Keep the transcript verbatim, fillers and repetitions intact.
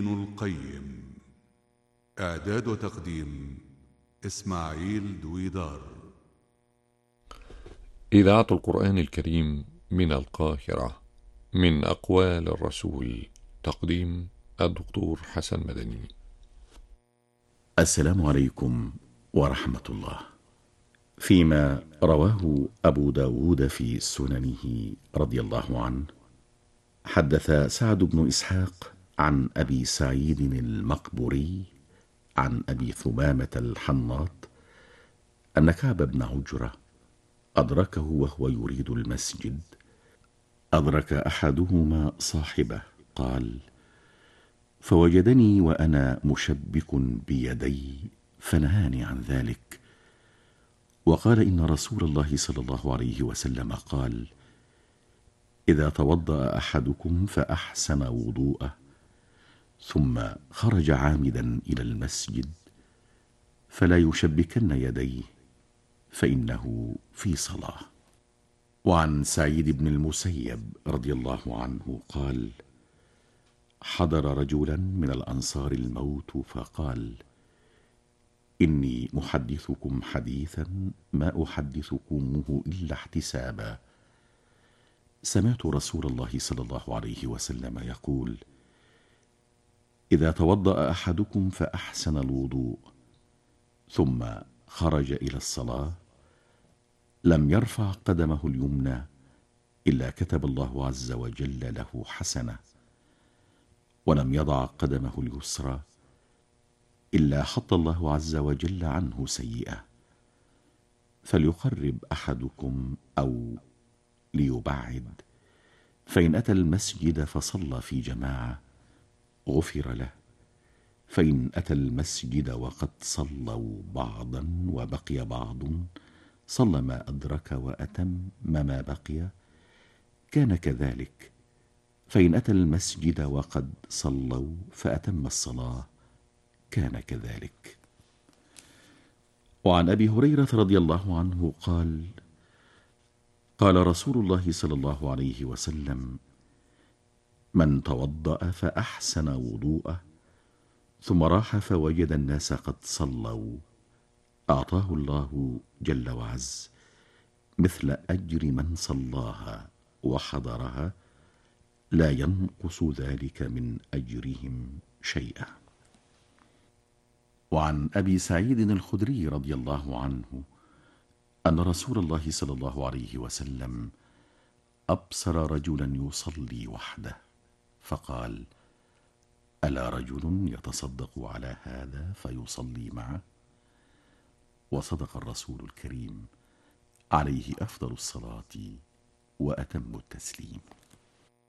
ابن القيم. إعداد وتقديم إسماعيل دويدار. إذاعة القرآن الكريم من القاهرة، من أقوال الرسول. تقديم الدكتور حسن مدني. السلام عليكم ورحمة الله. فيما رواه أبو داود في سننه رضي الله عنه، حدث سعد بن إسحاق عن أبي سعيد المقبوري عن أبي ثمامة الحناط أن كعب بن عجرة أدركه وهو يريد المسجد. أدرك أحدهما صاحبه، قال: فوجدني وأنا مشبك بيدي فنهاني عن ذلك، وقال: إن رسول الله صلى الله عليه وسلم قال: إذا توضأ أحدكم فأحسن وضوءه ثم خرج عامدا إلى المسجد فلا يشبكن يديه فإنه في صلاة. وعن سعيد بن المسيب رضي الله عنه قال: حضر رجلا من الأنصار الموت فقال: إني محدثكم حديثا ما أحدثكمه إلا احتسابا. سمعت رسول الله صلى الله عليه وسلم يقول: إذا توضأ أحدكم فأحسن الوضوء ثم خرج إلى الصلاة لم يرفع قدمه اليمنى إلا كتب الله عز وجل له حسنة، ولم يضع قدمه اليسرى إلا حط الله عز وجل عنه سيئة. فليقرب أحدكم أو ليبعد، فإن أتى المسجد فصلى في جماعة غفر له، فإن أتى المسجد وقد صلوا بعضا وبقي بعض صلى ما أدرك وأتم ما بقي كان كذلك، فإن أتى المسجد وقد صلوا فأتم الصلاة كان كذلك. وعن أبي هريرة رضي الله عنه قال: قال رسول الله صلى الله عليه وسلم: من توضأ فأحسن وضوءه ثم راح فوجد الناس قد صلوا أعطاه الله جل وعز مثل أجر من صلاها وحضرها لا ينقص ذلك من أجرهم شيئا. وعن أبي سعيد الخدري رضي الله عنه أن رسول الله صلى الله عليه وسلم أبصر رجلا يصلي وحده فقال: ألا رجل يتصدق على هذا فيصلي معه؟ وصدق الرسول الكريم عليه أفضل الصلاة وأتم التسليم.